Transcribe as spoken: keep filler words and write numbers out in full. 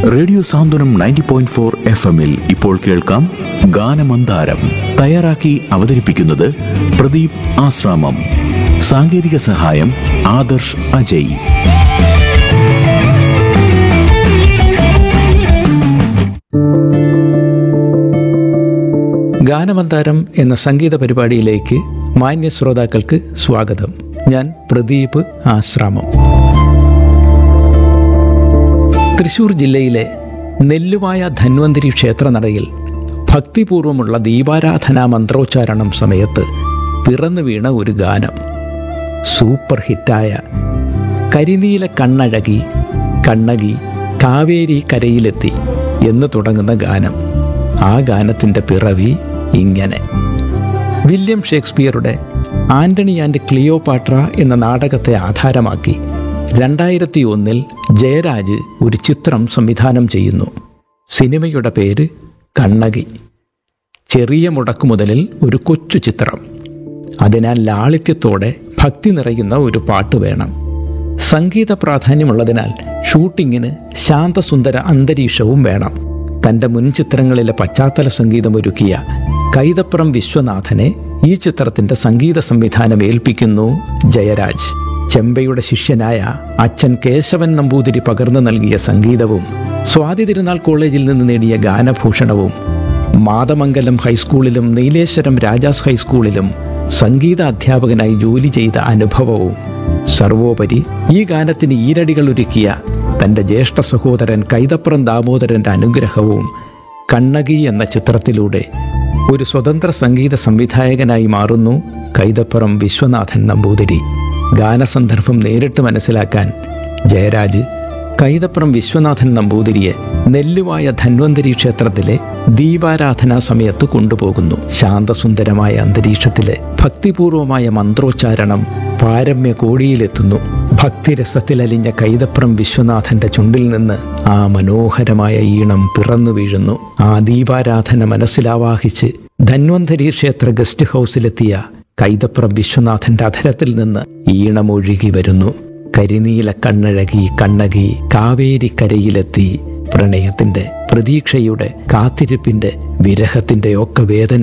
Radio സാന്ത്വനം ninety point four F എമ്മിൽ ഇപ്പോൾ കേൾക്കാം ഗാനമന്ദാരം. തയ്യാറാക്കി അവതരിപ്പിക്കുന്നത് പ്രദീപ് ആശ്രാമം. സാങ്കേതിക സഹായം ആദർശ് അജയ്. ഗാനമന്ദാരം എന്ന സംഗീത പരിപാടിയിലേക്ക് മാന്യ ശ്രോതാക്കൾക്ക് സ്വാഗതം. ഞാൻ പ്രദീപ് ആശ്രാമം. തൃശൂർ ജില്ലയിലെ നെല്ലുവായ ധന്വന്തരി ക്ഷേത്രനടയിൽ ഭക്തിപൂർവമുള്ള ദീപാരാധനാ മന്ത്രോച്ചാരണം സമയത്ത് പിറന്നു വീണ ഒരു ഗാനം, സൂപ്പർ ഹിറ്റായ കരിനീല കണ്ണഴകി കണ്ണകി കാവേരി കരയിലെത്തി എന്ന് തുടങ്ങുന്ന ഗാനം. ആ ഗാനത്തിൻ്റെ പിറവി ഇങ്ങനെ: വില്യം ഷേക്സ്പിയറുടെ ആന്റണി ആൻഡ് ക്ലിയോപാട്ര എന്ന നാടകത്തെ ആധാരമാക്കി രണ്ടായിരത്തി ഒന്നിൽ ജയരാജ് ഒരു ചിത്രം സംവിധാനം ചെയ്യുന്നു. സിനിമയുടെ പേര് കണ്ണകി. ചെറിയ മുടക്കുമുതലിൽ ഒരു കൊച്ചു ചിത്രം. അതിനാൽ ലാളിത്യത്തോടെ ഭക്തി നിറയുന്ന ഒരു പാട്ട് വേണം. സംഗീത പ്രാധാന്യമുള്ളതിനാൽ ഷൂട്ടിങ്ങിന് ശാന്തസുന്ദര അന്തരീക്ഷവും വേണം. തൻ്റെ മുൻ ചിത്രങ്ങളിലെ പശ്ചാത്തല സംഗീതം ഒരുക്കിയ കൈതപ്രം വിശ്വനാഥനെ ഈ ചിത്രത്തിൻ്റെ സംഗീത സംവിധാനം ഏൽപ്പിക്കുന്നു ജയരാജ്. ചെമ്പയുടെ ശിഷ്യനായ അച്ഛൻ കേശവൻ നമ്പൂതിരി പകർന്നു നൽകിയ സംഗീതവും സ്വാതി തിരുനാൾ കോളേജിൽ നിന്ന് നേടിയ ഗാനഭൂഷണവും മാതമംഗലം ഹൈസ്കൂളിലും നീലേശ്വരം രാജാസ് ഹൈസ്കൂളിലും സംഗീത അധ്യാപകനായി ജോലി ചെയ്ത അനുഭവവും, സർവോപരി ഈ ഗാനത്തിന് ഈരടികൾ ഒരുക്കിയ തൻ്റെ ജ്യേഷ്ഠ സഹോദരൻ കൈതപ്രം ദാമോദരൻ്റെ അനുഗ്രഹവും കണ്ണകി എന്ന ചിത്രത്തിലൂടെ ഒരു സ്വതന്ത്ര സംഗീത സംവിധായകനായി മാറുന്നു കൈതപ്രം വിശ്വനാഥൻ നമ്പൂതിരി. ഗാനസന്ദർഭം നേരിട്ട് മനസ്സിലാക്കാൻ ജയരാജ് കൈതപ്രം വിശ്വനാഥൻ നമ്പൂതിരിയെ നെല്ലുവായ ധന്വന്തരി ക്ഷേത്രത്തിലെ ദീപാരാധനാ സമയത്ത് കൊണ്ടുപോകുന്നു. ശാന്തസുന്ദരമായ അന്തരീക്ഷത്തിലെ ഭക്തിപൂർവമായ മന്ത്രോച്ചാരണം പാരമ്യ കോടിയിലെത്തുന്നു. ഭക്തിരസത്തിലലിഞ്ഞ കൈതപ്രം വിശ്വനാഥന്റെ ചുണ്ടിൽ നിന്ന് ആ മനോഹരമായ ഈണം പിറന്നു വീഴുന്നു. ആ ദീപാരാധന മനസ്സിലാവാഹിച്ച് ധന്വന്തരി ക്ഷേത്ര ഗസ്റ്റ് ഹൗസിലെത്തിയ കൈതപ്രം വിശ്വനാഥന്റെ അധരത്തിൽ നിന്ന് ഈണമൊഴുകി വരുന്നു. കരിനീല കണ്ണഴകി കണ്ണകി കാവേരി കരയിലെത്തി. പ്രണയത്തിന്റെ, പ്രതീക്ഷയുടെ, കാത്തിരിപ്പിന്റെ, വിരഹത്തിന്റെ ഒക്കെ വേദന